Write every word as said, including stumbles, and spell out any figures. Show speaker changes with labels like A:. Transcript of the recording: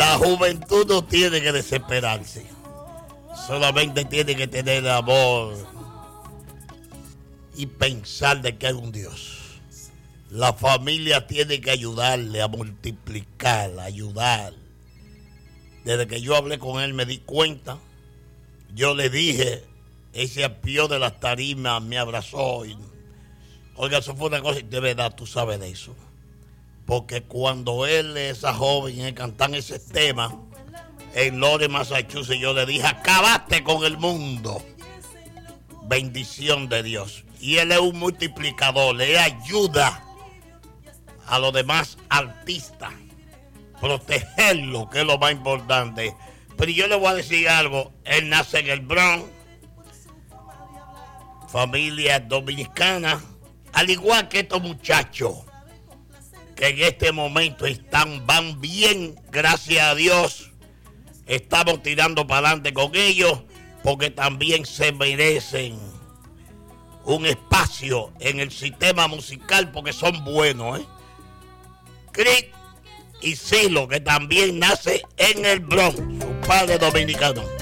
A: La juventud no tiene que desesperarse. Solamente tiene que tener amor y pensar de que hay un Dios. La familia tiene que ayudarle a multiplicar, a ayudar. Desde que yo hablé con él me di cuenta. Yo le dije, ese apió de las tarimas me abrazó. Y, oiga, eso fue una cosa, de verdad, tú sabes de eso. Porque cuando él, esa joven, cantan ese tema en Lawrence, Massachusetts, yo le dije, acabaste con el mundo. Bendición de Dios. Y él es un multiplicador, le ayuda a los demás artistas, protegerlo, que es lo más importante. Pero yo le voy a decir algo, él nace en el Bronx, familia dominicana, al igual que estos muchachos, que en este momento están, van bien, gracias a Dios, estamos tirando para adelante con ellos, porque también se merecen un espacio en el sistema musical, porque son buenos, ¿eh? Chris y Silo, que también nace en el Bronx, su padre dominicano.